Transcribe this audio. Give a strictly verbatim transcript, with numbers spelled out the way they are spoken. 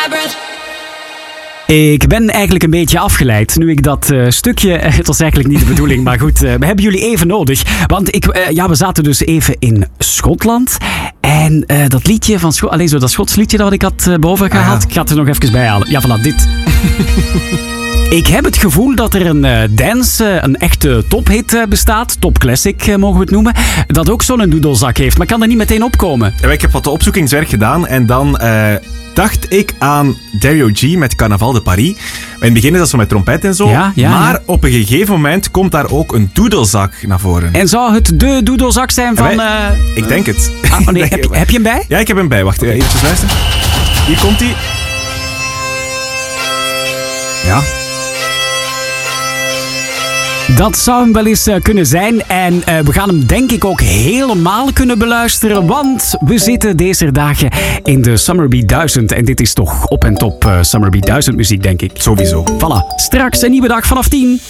Ik ben eigenlijk een beetje afgeleid nu ik dat uh, stukje... Uh, het was eigenlijk niet de bedoeling, maar goed. Uh, we hebben jullie even nodig. Want ik, uh, ja, we zaten dus even in Schotland. En uh, dat liedje van... Scho- Allee, zo dat Schots liedje dat ik had uh, boven gehaald. Ah, ja. Ik ga het er nog even bij halen. Ja, voilà, dit. Ik heb het gevoel dat er een uh, dance, uh, een echte tophit uh, bestaat. Top classic uh, mogen we het noemen. Dat ook zo'n doedelzak heeft. Maar ik kan er niet meteen opkomen. Ja, ik heb wat opzoekingswerk gedaan. En dan uh, dacht ik aan Dario G met Carnaval de Paris. In het begin is dat zo met trompet en zo. Ja, ja, maar ja. op een gegeven moment komt daar ook een doedelzak naar voren. En zou het de doedelzak zijn van... Wij, uh, ik denk het. Ah, oh nee, heb, heb je hem bij? Ja, ik heb hem bij. Wacht, even luisteren. Hier komt hij. Ja. Dat zou hem wel eens uh, kunnen zijn. En uh, we gaan hem denk ik ook helemaal kunnen beluisteren. Want we zitten deze dagen in de Summerby duizend. En dit is toch op en top uh, Summerby duizend muziek, denk ik. Sowieso. Voilà. Straks een nieuwe dag vanaf tien.